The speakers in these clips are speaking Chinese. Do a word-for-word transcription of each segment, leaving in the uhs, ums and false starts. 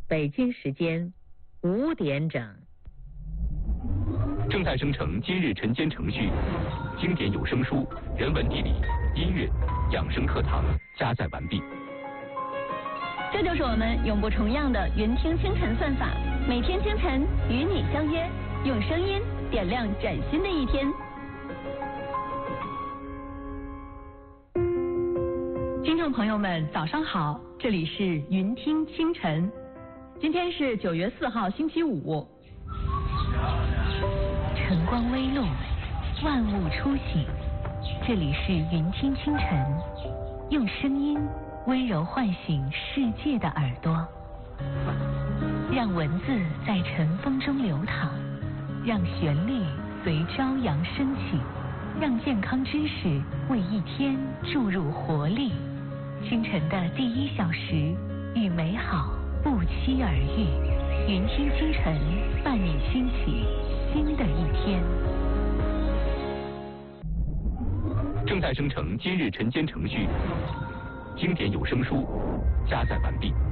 北京时间五点整。 正在生成今日晨间程序，经典有声书、人文地理、音乐、养生课堂加载完毕。 这就是我们永不重样的云听清晨算法，每天清晨与你相约，用声音点亮崭新的一天。听众朋友们，早上好，这里是云听清晨，今天是九月四号，星期五。 晨光微露，万物初醒，这里是云听清晨，用声音温柔唤醒世界的耳朵，让文字在晨风中流淌，让旋律随朝阳升起，让健康知识为一天注入活力。清晨的第一小时，与美好不期而遇。云听清晨，伴你兴起新的一天。 正在生成今日晨间程序，经典有声书加载完毕。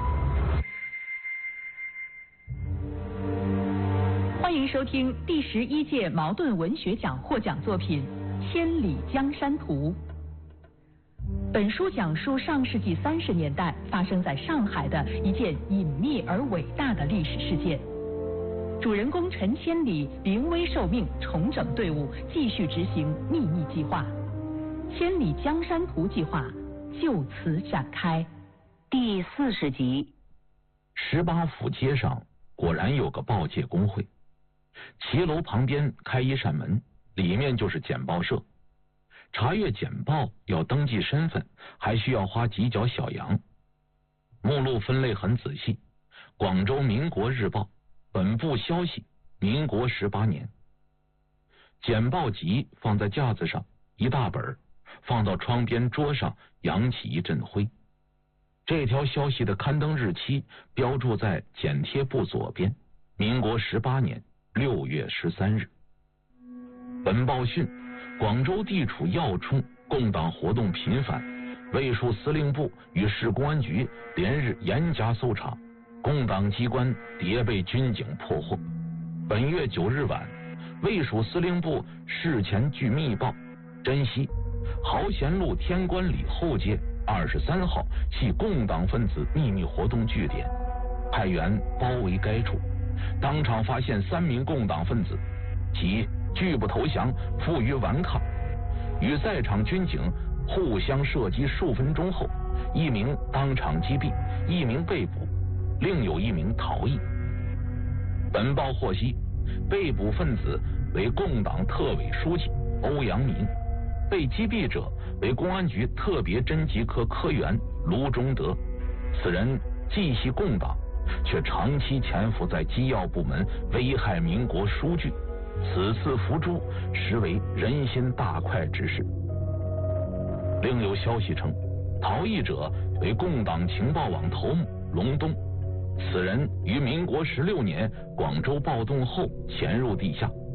欢迎收听第十一届茅盾文学奖获奖作品《千里江山图》。本书讲述上世纪三十年代发生在上海的一件隐秘而伟大的历史事件。主人公陈千里临危受命，重整队伍，继续执行秘密计划。千里江山图计划就此展开。 第四十集。 十八府街上果然有个报界工会，骑楼旁边开一扇门，里面就是简报社。查阅简报要登记身份，还需要花几角小洋。目录分类很仔细，广州民国日报本部消息，民国十八年。简报集放在架子上，一大本，放到窗边桌上，扬起一阵灰。这条消息的刊登日期标注在剪贴簿左边，民国十八年六月十三日。本报讯，广州地处要冲，共党活动频繁，卫戍司令部与市公安局连日严加搜查，共党机关迭被军警破获。本月九日晚，卫戍司令部事前据密报，珍惜豪贤路天官里后街二十三号系共党分子秘密活动据点，派员包围该处，当场发现三名共党分子，其拒不投降，负隅顽抗，与在场军警互相射击数分钟后，一名当场击毙，一名被捕，另有一名逃逸。本报获悉，被捕分子为共党特委书记欧阳民，被击毙者为公安局特别侦缉科科员卢中德。此人既系共党，却长期潜伏在机要部门，危害民国殊具，此次伏诛实为人心大快之事。另有消息称，逃逸者为共党情报网头目龙东，此人于民国十六年广州暴动后潜入地下，